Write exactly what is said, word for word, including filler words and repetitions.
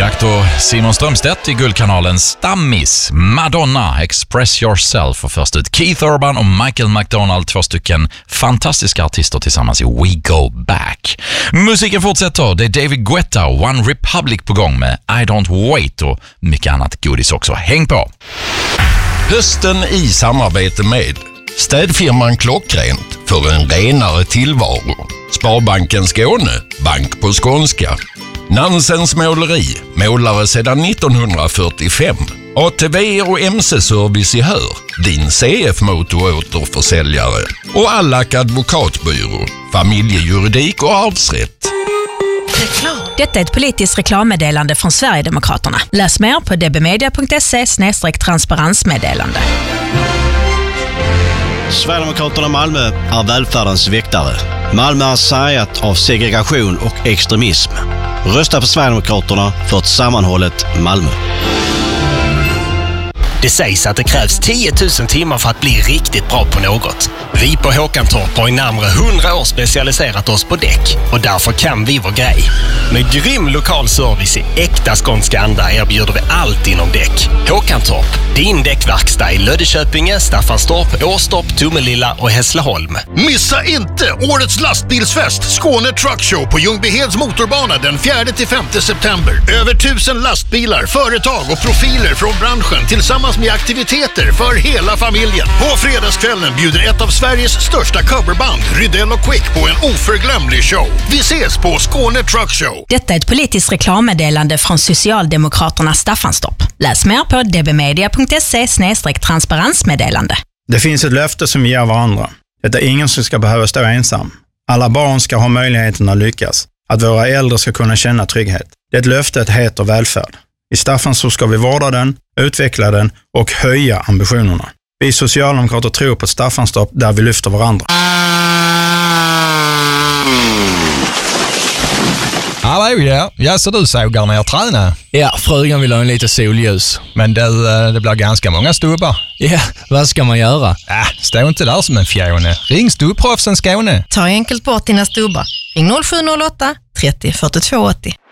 Jakt och Simon Strömstedt i Guldkanalen Stammis. Madonna, Express Yourself, och först ut Keith Urban och Michael McDonald, två stycken fantastiska artister tillsammans i We Go Back. Musiken fortsätter, det är David Guetta och One Republic på gång med I Don't Wait och mycket annat godis också. Häng på! Hösten i samarbete med städfirman Klockrent för en renare tillvaro. Sparbanken Skåne, bank på skånska. Nansens måleri, målare sedan nittonhundrafyrtiofem. A T V och M C-service i Hör, din C F-motoråterförsäljare. Och Allack advokatbyrå, familjejuridik och arvsrätt. Detta är ett politiskt reklammeddelande från Sverigedemokraterna. Läs mer på dbmedia punkt se slash transparensmeddelande. Sverigedemokraterna Malmö är välfärdens väktare. Malmö är sargat av segregation och extremism. Rösta på Sverigedemokraterna för ett sammanhållet Malmö. Det sägs att det krävs tio tusen timmar för att bli riktigt bra på något. Vi på Håkantorp har i närmare hundra år specialiserat oss på däck och därför kan vi vår grej. Med grym lokal service i äkta skånska anda erbjuder vi allt inom däck. Håkantorp, din däckverkstad i Löddeköpinge, Staffanstorp, Åstorp, Tomelilla och Hässleholm. Missa inte årets lastbilsfest Skåne Truck Show på Ljungbyheds motorbana den fjärde till femte september. Över tusen lastbilar, företag och profiler från branschen tillsammans med aktiviteter för hela familjen. På fredagskvällen bjuder ett av Sveriges största coverband, Rydell och Quick, på en oförglömlig show. Vi ses på Skåne Truck Show. Detta är ett politiskt reklammeddelande från Socialdemokraterna Staffanstorp. Läs mer på dbmedia punkt se slash transparensmeddelande. Det finns ett löfte som vi ger varandra. Det är ingen som ska behöva stå ensam. Alla barn ska ha möjligheten att lyckas. Att våra äldre ska kunna känna trygghet. Det löftet heter välfärd. I Staffanstorp ska vi vårda den, utveckla den och höja ambitionerna. Vi socialdemokrater tror på Staffanstorp där vi lyfter varandra. Hallå, ja. Ja, så du sågar ner träna? Ja, frugan vill ha en lite solljus. Men det, det blir ganska många stubbar. Ja, vad ska man göra? Äh, stå inte där som en fjone. Ring Stubproffsen Skåne. Ta enkelt bort dina stubbar. Ring noll sju noll åtta trettio fyrtiotvå åttio.